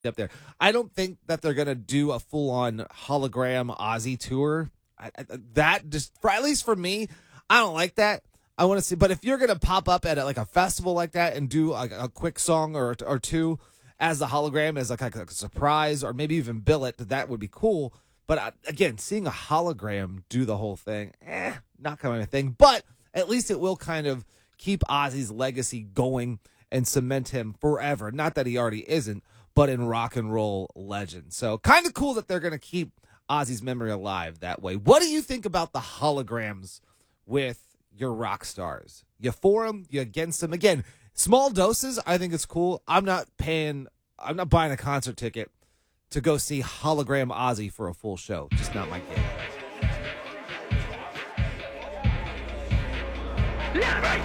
up there. I don't think that they're gonna do a full on hologram Ozzy tour. That just for at least for me, I don't like that. I want to see, but if you're gonna pop up at like a festival like that and do a quick song or two as the hologram as like a surprise, or maybe even bill it, that would be cool. But again, seeing a hologram do the whole thing, not kind of a thing. But at least it will kind of keep Ozzy's legacy going and cement him forever. Not that he already isn't, but in rock and roll legend. So kind of cool that they're going to keep Ozzy's memory alive that way. What do you think about the holograms with your rock stars? You for them? You against them? Again, small doses, I think it's cool. I'm not buying a concert ticket to go see hologram Ozzy for a full show. Just not my game.